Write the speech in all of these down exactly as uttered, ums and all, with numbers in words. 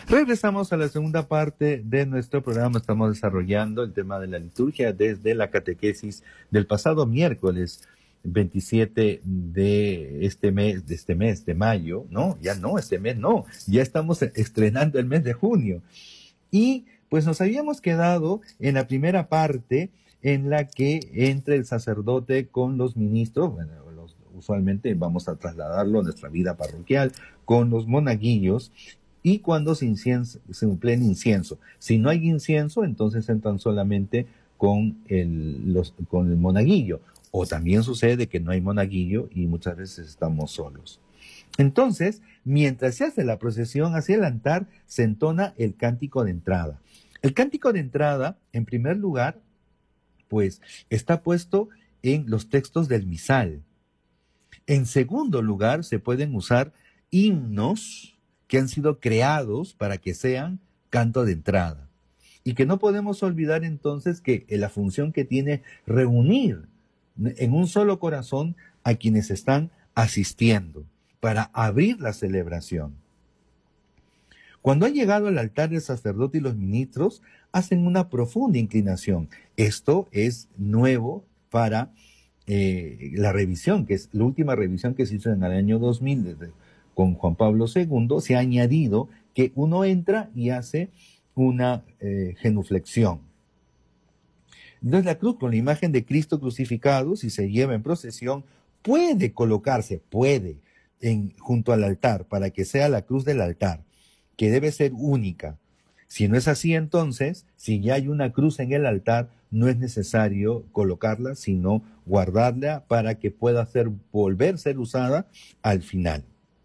Regresamos a la segunda parte de nuestro programa. Estamos desarrollando el tema de la liturgia desde la catequesis del pasado miércoles veintisiete de este mes, de este mes de mayo, no, ya no, este mes no, ya estamos estrenando el mes de junio. Y pues nos habíamos quedado en la primera parte en la que entra el sacerdote con los ministros, bueno, los, usualmente vamos a trasladarlo a nuestra vida parroquial, con los monaguillos, y cuando se, incienso, se emplea incienso. Si no hay incienso, entonces entran solamente con el, los, con el monaguillo. O también sucede que no hay monaguillo y muchas veces estamos solos. Entonces, mientras se hace la procesión hacia el altar, se entona el cántico de entrada. El cántico de entrada, en primer lugar, pues está puesto en los textos del misal. En segundo lugar, se pueden usar himnos que han sido creados para que sean canto de entrada. Y que no podemos olvidar entonces que la función que tiene reunir en un solo corazón a quienes están asistiendo para abrir la celebración. Cuando ha llegado al altar, el sacerdote y los ministros hacen una profunda inclinación. Esto es nuevo para eh, la revisión, que es la última revisión que se hizo en el año dos mil desde, con Juan Pablo segundo. Se ha añadido que uno entra y hace una eh, genuflexión. Entonces la cruz con la imagen de Cristo crucificado, si se lleva en procesión, puede colocarse, puede, en, junto al altar, para que sea la cruz del altar, que debe ser única. Si no es así, entonces, si ya hay una cruz en el altar, no es necesario colocarla, sino guardarla para que pueda ser, volver a ser usada al final.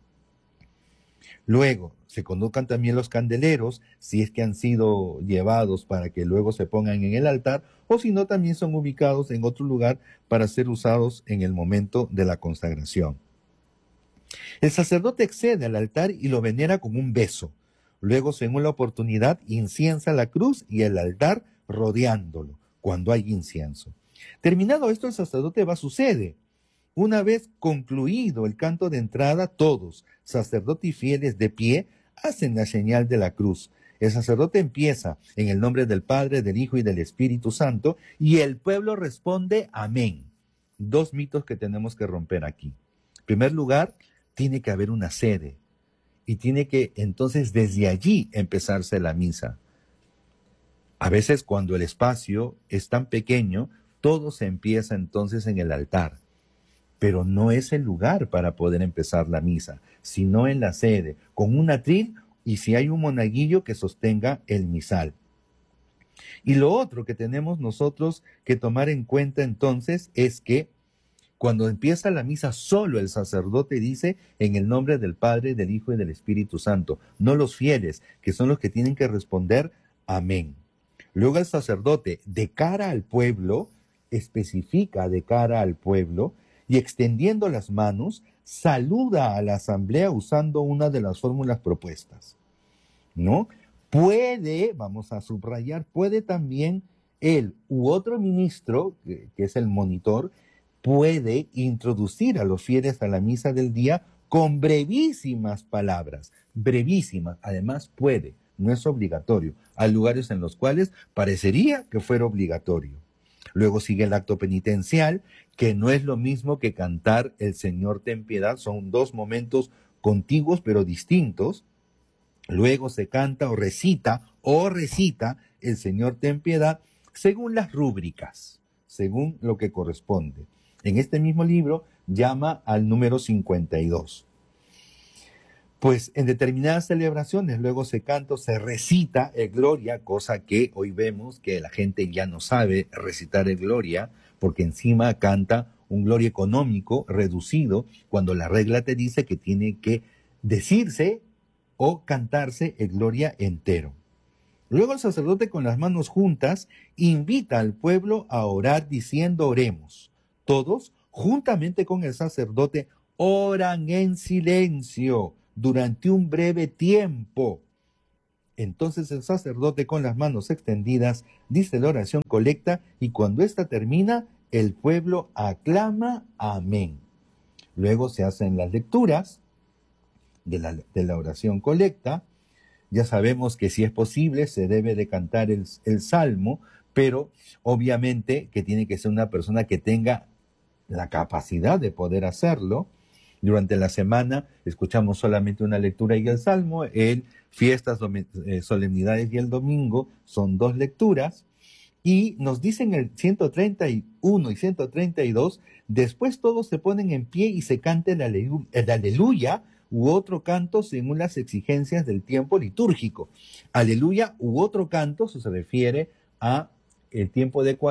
Luego, se colocan también los candeleros, si es que han sido llevados para que luego se pongan en el altar, o si no, también son ubicados en otro lugar para ser usados en el momento de la consagración. El sacerdote accede al altar y lo venera con un beso. Luego, según la oportunidad, inciensa la cruz y el altar rodeándolo, cuando hay incienso. Terminado esto, el sacerdote va a su sede. Una vez concluido el canto de entrada, todos, sacerdote y fieles de pie, hacen la señal de la cruz. El sacerdote empieza en el nombre del Padre, del Hijo y del Espíritu Santo, y el pueblo responde amén. Dos mitos que tenemos que romper aquí. En primer lugar, tiene que haber una sede, y tiene que entonces desde allí empezarse la misa. A veces cuando el espacio es tan pequeño, todo se empieza entonces en el altar. Pero no es el lugar para poder empezar la misa, sino en la sede, con un atril y si hay un monaguillo que sostenga el misal. Y lo otro que tenemos nosotros que tomar en cuenta entonces es que cuando empieza la misa, solo el sacerdote dice en el nombre del Padre, del Hijo y del Espíritu Santo, no los fieles, que son los que tienen que responder amén. Luego el sacerdote, de cara al pueblo, especifica de cara al pueblo, y extendiendo las manos, saluda a la asamblea usando una de las fórmulas propuestas, ¿no? Puede, vamos a subrayar, puede también él u otro ministro, que, que es el monitor, puede introducir a los fieles a la misa del día con brevísimas palabras, brevísimas, además puede, no es obligatorio. Hay lugares en los cuales parecería que fuera obligatorio. Luego sigue el acto penitencial, que no es lo mismo que cantar El Señor ten piedad, son dos momentos contiguos pero distintos. Luego se canta o recita o recita El Señor ten piedad según las rúbricas, según lo que corresponde. En este mismo libro llama al número cincuenta y dos. Pues en determinadas celebraciones luego se canta, se recita el Gloria, cosa que hoy vemos que la gente ya no sabe recitar el Gloria, porque encima canta un Gloria económico reducido, cuando la regla te dice que tiene que decirse o cantarse el Gloria entero. Luego el sacerdote con las manos juntas invita al pueblo a orar diciendo oremos. Todos, juntamente con el sacerdote, oran en silencio durante un breve tiempo. Entonces el sacerdote con las manos extendidas dice la oración colecta y cuando ésta termina, el pueblo aclama amén. Luego se hacen las lecturas de la, de la oración colecta Ya sabemos que si es posible se debe de cantar el, el salmo, pero obviamente que tiene que ser una persona que tenga la capacidad de poder hacerlo. Durante la semana escuchamos solamente una lectura y el salmo, el fiestas, solemnidades y el domingo son dos lecturas. Y nos dicen el ciento treinta y uno y ciento treinta y dos, después todos se ponen en pie y se canta el, alelu el aleluya u otro canto según las exigencias del tiempo litúrgico. Aleluya u otro canto, eso se refiere a el tiempo de